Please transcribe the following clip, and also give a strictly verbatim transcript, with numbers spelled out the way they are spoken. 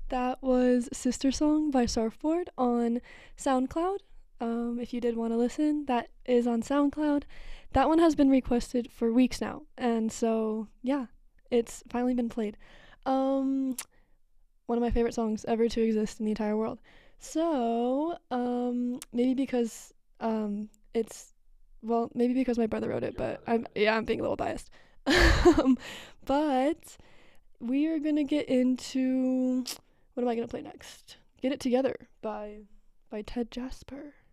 That was Sister Song by Surfboard on SoundCloud. Um, if you did want to listen, that is on SoundCloud. That one has been requested for weeks now, and so yeah, it's finally been played. Um, One of my favorite songs ever to exist in the entire world. So, um, maybe because um, it's well, maybe because my brother wrote it, but I'm yeah, I'm being a little biased. um, but we are gonna get into what am I gonna play next? Get It Together by by Ted Jasper.